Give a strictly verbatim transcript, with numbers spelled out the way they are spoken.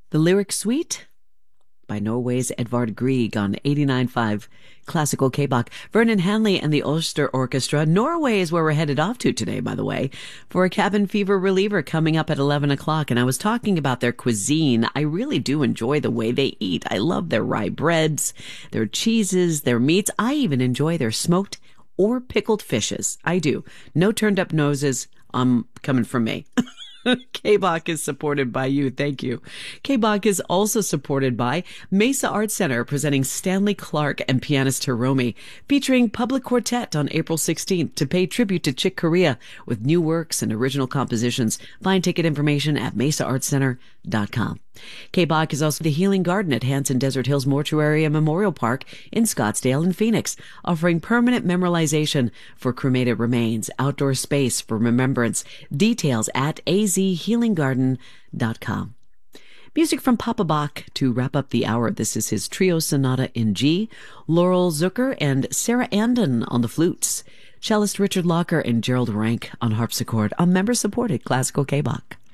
The Lyric Suite by Norway's Edvard Grieg on eighty-nine point five Classical K-Bach. Vernon Hanley and the Ulster Orchestra. Norway is where we're headed off to today, by the way, for a cabin fever reliever coming up at eleven o'clock. And I was talking about their cuisine. I really do enjoy the way they eat. I love their rye breads, their cheeses, their meats. I even enjoy their smoked or pickled fishes. I do. No turned up noses. Um, coming from me. K-Bach is supported by you. Thank you. K-Bach is also supported by Mesa Art Center, presenting Stanley Clarke and pianist Hiromi, featuring Public Quartet on April sixteenth to pay tribute to Chick Corea with new works and original compositions. Find ticket information at mesa art center dot com. K-Bach is also the Healing Garden at Hanson Desert Hills Mortuary and Memorial Park in Scottsdale and Phoenix, offering permanent memorialization for cremated remains, outdoor space for remembrance. Details at a z healing garden dot com. Music from Papa Bach to wrap up the hour. This is his Trio Sonata in G. Laurel Zucker and Sarah Andon on the flutes. Cellist Richard Locker and Gerald Rank on harpsichord on member-supported Classical K-Bach.